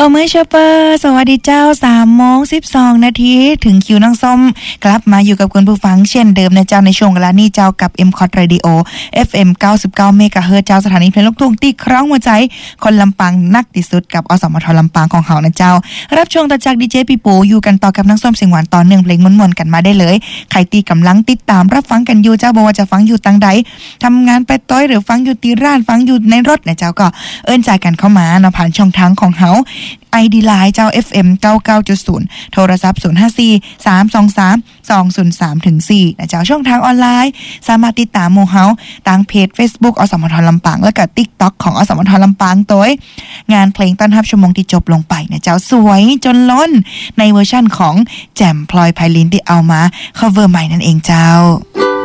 มื้อชอปเปอร์สวัสดีเจ้า3:12 นาทีถึงคิวน้องส้มกลับมาอยู่กับคุณผู้ฟังเช่นเดิมนะเจ้าในช่วงเวลานี้เจ้ากับ MCOT Radio FM 99 เมกะเฮิรตซ์เจ้าสถานีเพลงลูกทุ่งที่คล้องหัวใจคนลำปางนักที่สุดกับอสมทลำปางของเฮานะเจ้ารับช่วงต่อจากดีเจปีปูอยู่กันต่อกับน้องส้มเสียงหวานต่อเนื่องเพลงม่วนๆกันมาได้เลยใครตีกำลังติดตามรับฟังกันอยู่เจ้าบ่ว่าจะฟังอยู่ตังใดทำงานไปต้อยหรือฟังอยู่ที่ร้านฟังอยู่ในรถนะเจ้าก็เอิ้นใจกันเข้ามาเนาะผ่านช่องทางของเฮาID Line เจ้า FM 99.0 โทรศัพท์054-323-203-4นะเจ้าช่องทางออนไลน์สามารถติดตามหมู่เฮาทางเพจ Facebook อสมทลำปางและก็ TikTok ของอสมทลำปางตัวงานเพลงต้อนรับชั่วโมงที่จบลงไปนะเจ้าสวยจนล้นในเวอร์ชั่นของแจ่มพลอยไพลินที่เอามา cover ใหม่นั่นเองเจ้า